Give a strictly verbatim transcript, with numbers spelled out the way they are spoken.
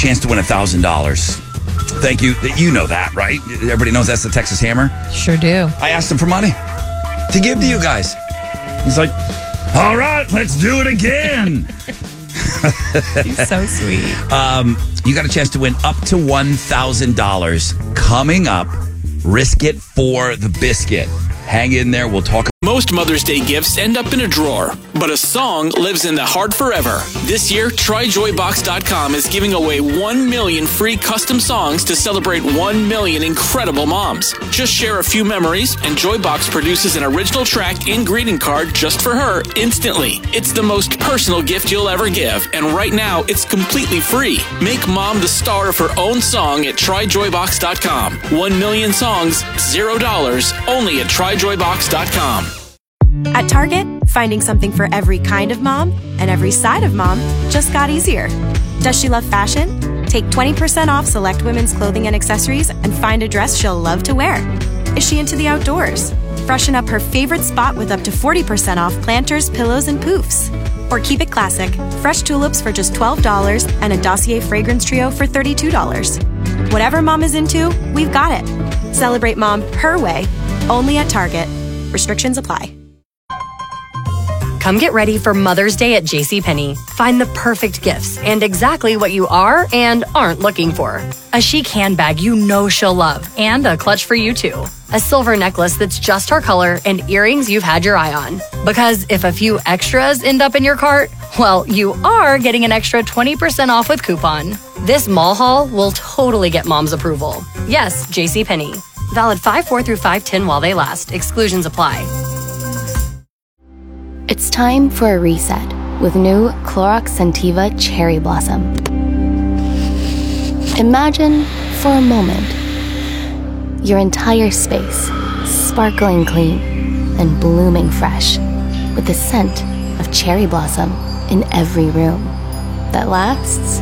chance to win one thousand dollars. Thank you. You know that, right? Everybody knows that's the Texas Hammer. Sure do. I asked him for money to give to you guys. He's like, all right, let's do it again. He's so sweet. Um, you got a chance to win up to one thousand dollars coming up. Risk it for the biscuit. Hang in there. We'll talk. Most Mother's Day gifts end up in a drawer, but a song lives in the heart forever. This year, try joy box dot com is giving away one million free custom songs to celebrate one million incredible moms. Just share a few memories, and Joybox produces an original track and greeting card just for her instantly. It's the most personal gift you'll ever give, and right now, it's completely free. Make mom the star of her own song at try joy box dot com. One million songs, zero dollars, only at try joy box dot com. At Target, finding something for every kind of mom and every side of mom just got easier. Does she love fashion? Take twenty percent off select women's clothing and accessories and find a dress she'll love to wear. Is she into the outdoors? Freshen up her favorite spot with up to forty percent off planters, pillows, and poofs. Or keep it classic, fresh tulips for just twelve dollars and a Dossier fragrance trio for thirty-two dollars. Whatever mom is into, we've got it. Celebrate mom her way, only at Target. Restrictions apply. Come get ready for Mother's Day at JCPenney. Find the perfect gifts and exactly what you are and aren't looking for. A chic handbag you know she'll love and a clutch for you too. A silver necklace that's just her color and earrings you've had your eye on. Because if a few extras end up in your cart, well, you are getting an extra twenty percent off with coupon. This mall haul will totally get mom's approval. Yes, JCPenney. Valid five four through five ten while they last. Exclusions apply. It's time for a reset with new Clorox Scentiva Cherry Blossom. Imagine, for a moment, your entire space sparkling clean and blooming fresh with the scent of cherry blossom in every room that lasts